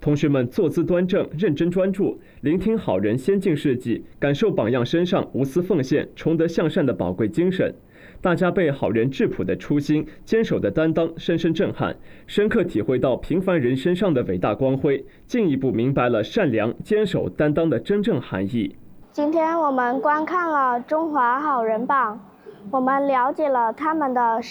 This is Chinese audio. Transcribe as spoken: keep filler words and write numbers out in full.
同学们坐姿端正、认真专注，聆听好人先进事迹，感受榜样身上无私奉献、崇德向善的宝贵精神。大家被好人质朴的初心、坚守的担当深深震撼，深刻体会到平凡人身上的伟大光辉，进一步明白了善良、坚守、担当的真正含义。 今天我们观看了中华好人榜，我们了解了他们的